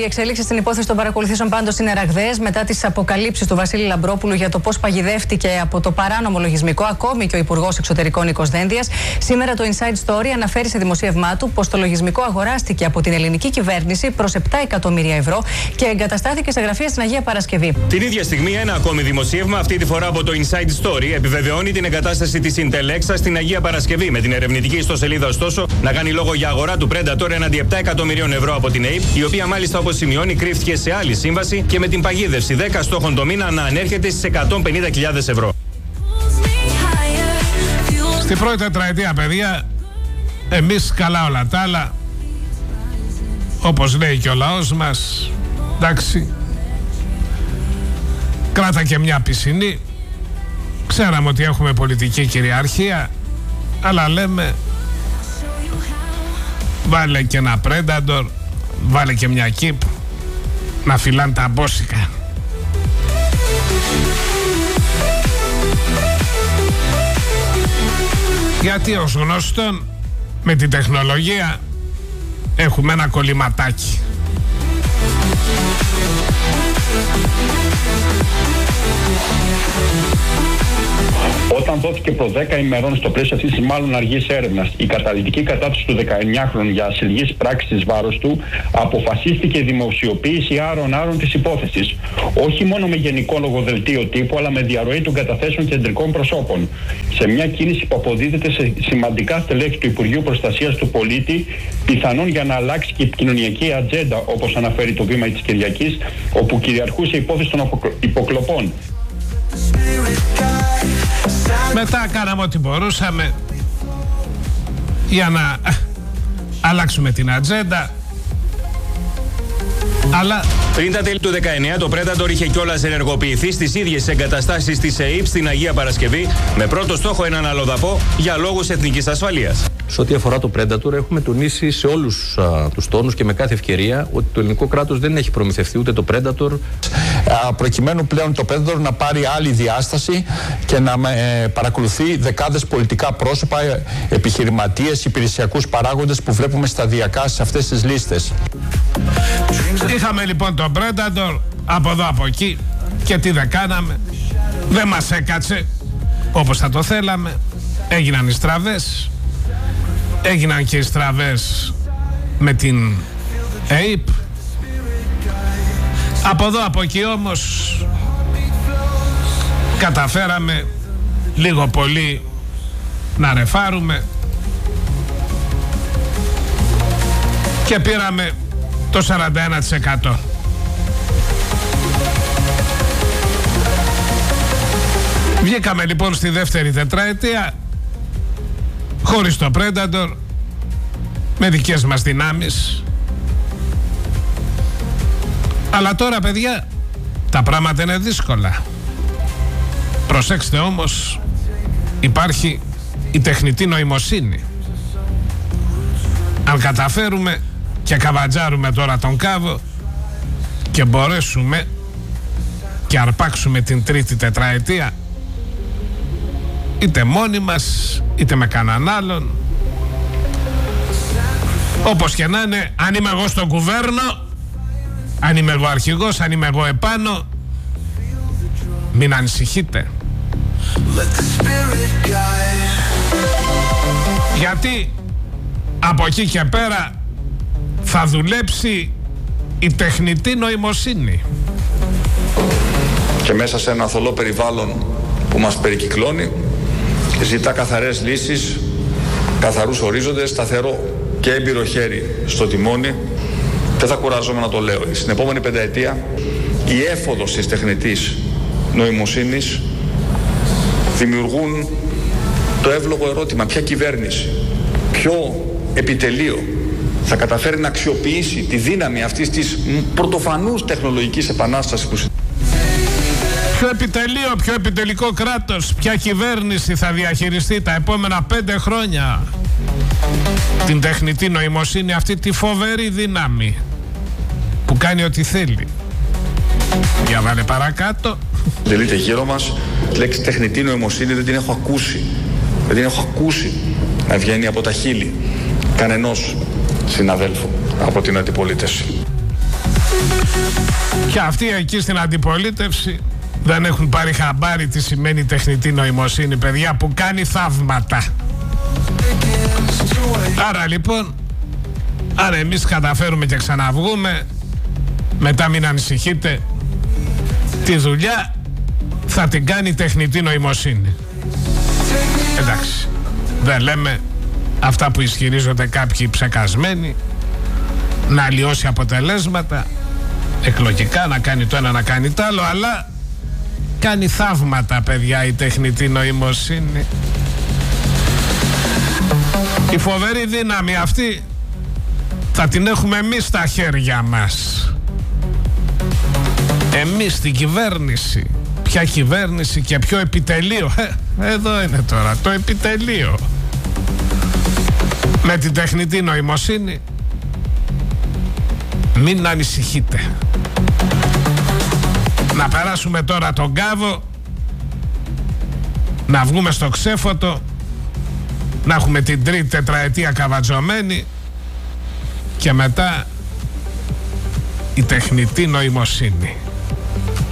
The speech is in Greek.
εξέλιξεις στην υπόθεση των παρακολουθήσεων πάντως είναι ραγδαίες μετά τις αποκαλύψεις του Βασίλη Λαμπρόπουλου για το πώς παγιδεύτηκε από το παράνομο λογισμικό, ακόμη και ο Υπουργός Εξωτερικών Νίκος Δένδιας. Σήμερα το Inside Story αναφέρει σε δημοσίευμά του πως το λογισμικό αγοράστηκε από την ελληνική κυβέρνηση προς 7 εκατομμύρια ευρώ και εγκαταστάθηκε σε γραφεία στην Αγία Παρασκευή. Την ίδια στιγμή, ένα ακόμη δημοσίευμα, αυτή τη φορά από το Inside Story, επιβεβαιώνει την εγκατάσταση της Intelexa στην Αγία Παρασκευή, με την ερευνητική ιστοσελίδα ωστόσο να κάνει λόγο για αγορά του Predator έναντι 7 εκατομμυρίων ευρώ από την APE, η οποία μάλιστα, όπως σημειώνει, κρύφτηκε σε άλλη σύμβαση και με την παγίδευση 10 στόχων το μήνα να ανέρχεται στις 150.000 ευρώ. Στην πρώτη τετραετία, παιδιά, εμείς καλά όλα τα άλλα, όπως λέει και ο λαός μας, εντάξει, κράτα και μια πισινή. Ξέραμε ότι έχουμε πολιτική κυριαρχία, αλλά λέμε βάλε και ένα Predator, βάλε και μια Keep να φυλάνε τα μπόσικα. Γιατί ως γνωστόν με την τεχνολογία έχουμε ένα κολληματάκι. Όταν δόθηκε προ 10 ημερών στο πλαίσιο αυτής της μάλλον αργής έρευνας η καταλυτική κατάθεση του 19χρονου για ασυλγής πράξης εις βάρος του, αποφασίστηκε η δημοσιοποίηση άρων της υπόθεσης. Όχι μόνο με γενικό λογοδελτίο τύπου, αλλά με διαρροή των καταθέσεων κεντρικών προσώπων. Σε μια κίνηση που αποδίδεται σε σημαντικά στελέχη του Υπουργείου Προστασίας του Πολίτη, πιθανόν για να αλλάξει και η επικοινωνιακή ατζέντα, όπως αναφέρει το Βήμα της Κυριακής, όπου κυριαρχούσε η υπόθεση των υποκλοπών. Μετά κάναμε ό,τι μπορούσαμε για να αλλάξουμε την ατζέντα. Αλλά πριν τα τέλη του 19, το Predator είχε κιόλας ενεργοποιηθεί στις ίδιες εγκαταστάσεις της ΕΕΠ στην Αγία Παρασκευή, με πρώτο στόχο έναν αλλοδαπό για λόγους εθνικής ασφαλείας. Σε ό,τι αφορά το Predator, έχουμε τονίσει σε όλους τους τόνους και με κάθε ευκαιρία ότι το ελληνικό κράτος δεν έχει προμηθευτεί ούτε το Predator. Προκειμένου πλέον το Predator να πάρει άλλη διάσταση και να παρακολουθεί δεκάδες πολιτικά πρόσωπα, επιχειρηματίες, υπηρεσιακούς παράγοντες που βλέπουμε σταδιακά σε αυτές τις λίστες. Είχαμε λοιπόν το Predator από εδώ από εκεί και τι δεν κάναμε. Δεν μας έκατσε όπως θα το θέλαμε. Έγιναν οι στραβές. Έγιναν και οι στραβές με την ΑΕΠ. Από εδώ από εκεί όμως καταφέραμε λίγο πολύ να ρεφάρουμε και πήραμε το 41%. Βγήκαμε λοιπόν στη δεύτερη τετραετία χωρίς το Predator, με δικές μας δυνάμεις. Αλλά τώρα, παιδιά, τα πράγματα είναι δύσκολα. Προσέξτε όμως, υπάρχει η τεχνητή νοημοσύνη. Αν καταφέρουμε και καβατζάρουμε τώρα τον κάβο και μπορέσουμε και αρπάξουμε την τρίτη τετραετία, είτε μόνοι μας είτε με κανέναν άλλον, όπως και να είναι, αν είμαι εγώ στο κουβέρνο, αν είμαι εγώ αρχηγός, αν είμαι εγώ επάνω, μην ανησυχείτε. Γιατί από εκεί και πέρα θα δουλέψει η τεχνητή νοημοσύνη. Και μέσα σε ένα θολό περιβάλλον που μας περικυκλώνει, ζητά καθαρές λύσεις, καθαρούς ορίζοντες, σταθερό και έμπειρο χέρι στο τιμόνι. Δεν θα κουράζομαι να το λέω. Στην επόμενη πενταετία η έφοδος της τεχνητής νοημοσύνης δημιουργούν το εύλογο ερώτημα: ποια κυβέρνηση, ποιο επιτελείο θα καταφέρει να αξιοποιήσει τη δύναμη αυτής της πρωτοφανούς τεχνολογικής επανάστασης που Ποιο επιτελείο, ποιο επιτελικό κράτος, ποια κυβέρνηση θα διαχειριστεί τα επόμενα 5 χρόνια την τεχνητή νοημοσύνη, αυτή τη φοβερή δύναμη που κάνει ό,τι θέλει. Για βάλε παρακάτω. Τελείται γύρω μας, λέξη τεχνητή νοημοσύνη δεν την έχω ακούσει. Δεν την έχω ακούσει να βγαίνει από τα χείλη κανενός συναδέλφου από την αντιπολίτευση. Και αυτοί εκεί στην αντιπολίτευση δεν έχουν πάρει χαμπάρι τι σημαίνει τεχνητή νοημοσύνη, παιδιά, που κάνει θαύματα. Άρα λοιπόν, εμείς καταφέρουμε και ξαναβγούμε, μετά μην ανησυχείτε, τη δουλειά θα την κάνει τεχνητή νοημοσύνη. Εντάξει, δεν λέμε αυτά που ισχυρίζονται κάποιοι ψεκασμένοι, να αλλοιώσει αποτελέσματα εκλογικά, να κάνει το ένα, να κάνει το άλλο, αλλά κάνει θαύματα, παιδιά, η τεχνητή νοημοσύνη. Η φοβερή δύναμη αυτή θα την έχουμε εμείς στα χέρια μας. Εμείς την κυβέρνηση. Ποια κυβέρνηση και ποιο επιτελείο? Εδώ είναι τώρα το επιτελείο. Με την τεχνητή νοημοσύνη μην ανησυχείτε. Να περάσουμε τώρα τον κάβο, να βγούμε στο ξέφωτο, να έχουμε την τρίτη τετραετία καβατζωμένη και μετά η τεχνητή νοημοσύνη.